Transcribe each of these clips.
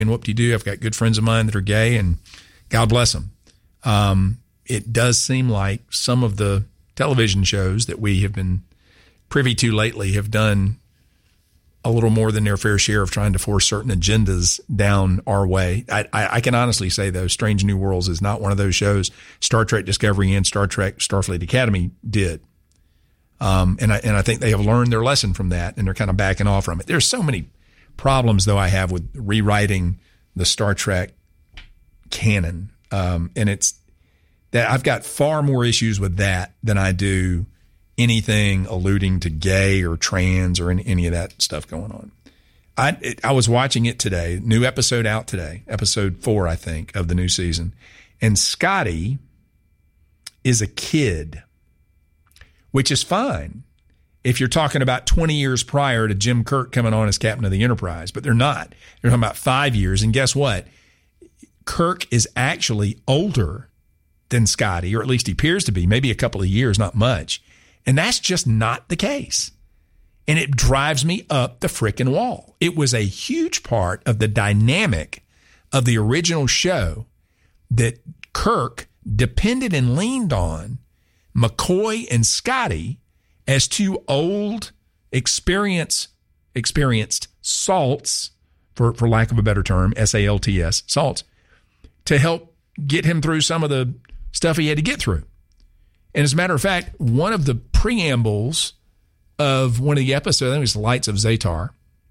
And whoop-de-doo, I've got good friends of mine that are gay, and God bless them. It does seem like some of the television shows that we have been privy to lately have done a little more than their fair share of trying to force certain agendas down our way. I can honestly say, though, Strange New Worlds is not one of those shows. Star Trek Discovery and Star Trek Starfleet Academy did. And I think they have learned their lesson from that, and they're kind of backing off from it. There's so many problems, though, I have with rewriting the Star Trek canon. And it's that I've got far more issues with that than I do anything alluding to gay or trans or any of that stuff going on. I was watching it today, new episode out today, episode 4, I think, of the new season. And Scotty is a kid, which is fine if you're talking about 20 years prior to Jim Kirk coming on as captain of the Enterprise, but they're not. They're talking about 5 years. And guess what? Kirk is actually older than Scotty, or at least he appears to be, maybe a couple of years, not much. And that's just not the case. And it drives me up the frickin' wall. It was a huge part of the dynamic of the original show that Kirk depended and leaned on McCoy and Scotty as two old, experienced salts, for lack of a better term, SALTS, salts, to help get him through some of the stuff he had to get through. And as a matter of fact, one of the preambles of one of the episodes, I think it was The Lights of Zatar,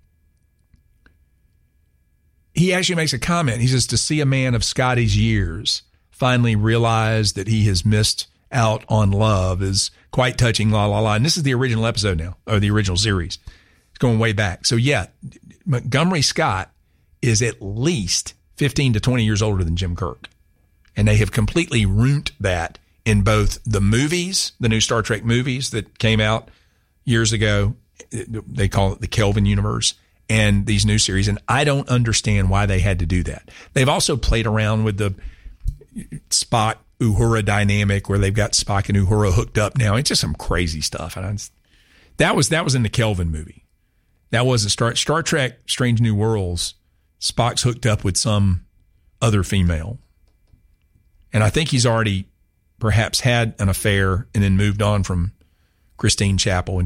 he actually makes a comment. He says, to see a man of Scotty's years finally realize that he has missed out on love is quite touching, la, la, la. And this is the original episode now, or the original series. It's going way back. So yeah, Montgomery Scott is at least 15 to 20 years older than Jim Kirk. And they have completely ruined that in both the movies, the new Star Trek movies that came out years ago. They call it the Kelvin universe, and these new series. And I don't understand why they had to do that. They've also played around with the Spock Uhura dynamic where they've got Spock and Uhura hooked up now. It's just some crazy stuff. And that was in the Kelvin movie. That wasn't Star Trek Strange New Worlds. Spock's hooked up with some other female. And I think he's already perhaps had an affair and then moved on from Christine Chapel. And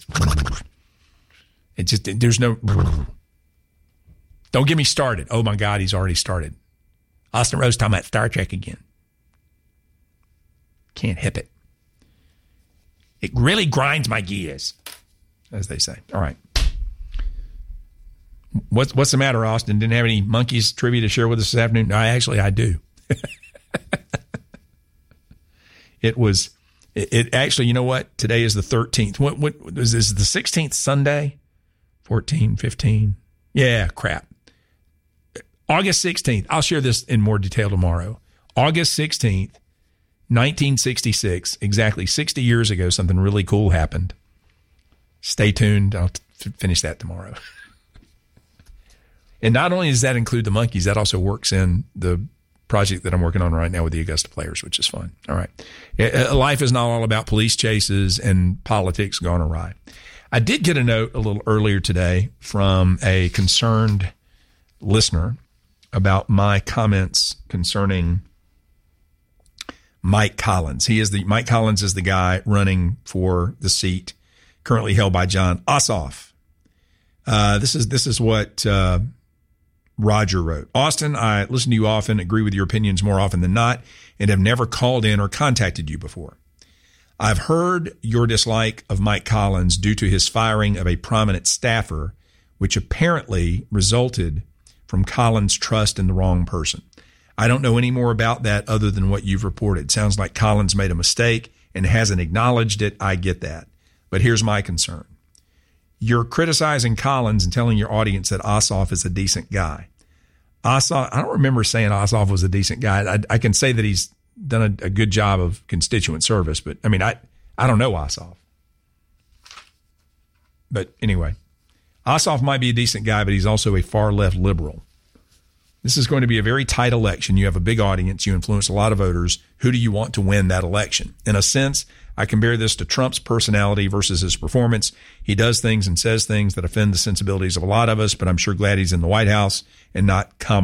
there's no, don't get me started. Oh my God, he's already started. Austin Rose talking about Star Trek again. Can't hip it. It really grinds my gears, as they say. All right. What's the matter, Austin? Didn't have any Monkeys trivia to share with us this afternoon? No, I do. It actually, you know what? Today is the 13th. What is this, the 16th Sunday? 14, 15. Yeah, crap. August 16th. I'll share this in more detail tomorrow. August 16th, 1966, exactly 60 years ago, something really cool happened. Stay tuned. I'll finish that tomorrow. And not only does that include the Monkeys, that also works in the project that I'm working on right now with the Augusta Players, which is fun. All right. Life is not all about police chases and politics gone awry. I did get a note a little earlier today from a concerned listener about my comments concerning Mike Collins. Mike Collins is the guy running for the seat currently held by John Ossoff. This is what Roger wrote. Austin, I listen to you often, agree with your opinions more often than not, and have never called in or contacted you before. I've heard your dislike of Mike Collins due to his firing of a prominent staffer, which apparently resulted from Collins' trust in the wrong person. I don't know any more about that other than what you've reported. Sounds like Collins made a mistake and hasn't acknowledged it. I get that. But here's my concern. You're criticizing Collins and telling your audience that Ossoff is a decent guy. Ossoff, I don't remember saying Ossoff was a decent guy. I can say that he's done a good job of constituent service, but I mean, I don't know Ossoff. But anyway, Ossoff might be a decent guy, but he's also a far left liberal. This is going to be a very tight election. You have a big audience. You influence a lot of voters. Who do you want to win that election? In a sense, I compare this to Trump's personality versus his performance. He does things and says things that offend the sensibilities of a lot of us, but I'm sure glad he's in the White House and not Kamala